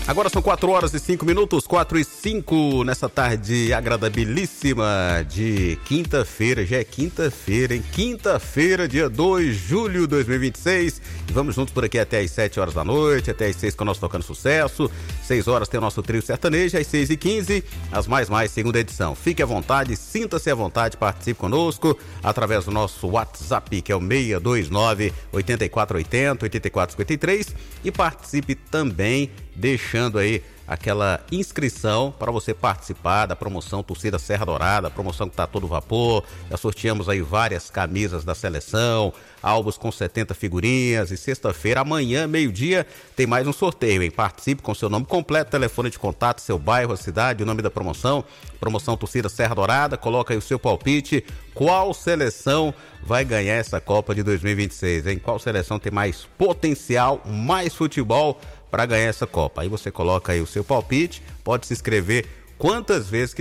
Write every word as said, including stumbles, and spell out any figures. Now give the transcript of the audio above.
Agora são quatro horas e cinco minutos, quatro e cinco, nessa tarde agradabilíssima de quinta-feira. Já é quinta-feira, hein? Quinta-feira, dia dois de julho de dois mil e vinte e seis. E vamos juntos por aqui até às sete horas da noite, até às seis com o nosso Tocando Sucesso. seis horas tem o nosso trio sertanejo, às seis e quinze, as mais mais, segunda edição. Fique à vontade, sinta-se à vontade, participe conosco através do nosso WhatsApp, que é o seis dois nove, oito quatro oito zero, oito quatro cinco três, e participe também deixando aí aquela inscrição para você participar da promoção Torcida Serra Dourada, a promoção que está a todo vapor. Já sorteamos aí várias camisas da seleção, álbuns com setenta figurinhas, e sexta-feira, amanhã, meio-dia, tem mais um sorteio, hein? Participe com seu nome completo, telefone de contato, seu bairro, a cidade, o nome da promoção, promoção Torcida Serra Dourada. Coloca aí o seu palpite, qual seleção vai ganhar essa Copa de dois mil e vinte e seis, hein? Qual seleção tem mais potencial, mais futebol para ganhar essa Copa? Aí você coloca aí o seu palpite, pode se inscrever quantas vezes que